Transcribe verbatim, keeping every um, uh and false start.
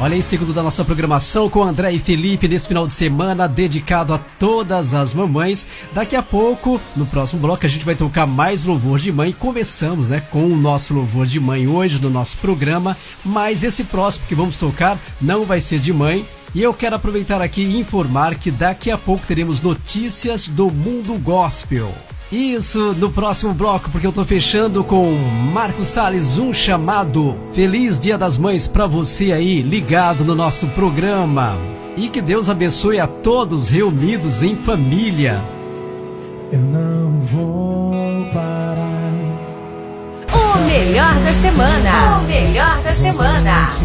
Olha aí, segundo da nossa programação com André e Felipe nesse final de semana, dedicado a todas as mamães. Daqui a pouco, no próximo bloco, a gente vai tocar mais louvor de mãe. Começamos, né, com o nosso louvor de mãe hoje no nosso programa, mas esse próximo que vamos tocar não vai ser de mãe. E eu quero aproveitar aqui e informar que daqui a pouco teremos notícias do mundo gospel. Isso no próximo bloco, porque eu tô fechando com Marcos Salles, um chamado. Feliz Dia das Mães pra você aí, ligado no nosso programa. E que Deus abençoe a todos reunidos em família. Eu não vou parar. O melhor da semana. O melhor da semana.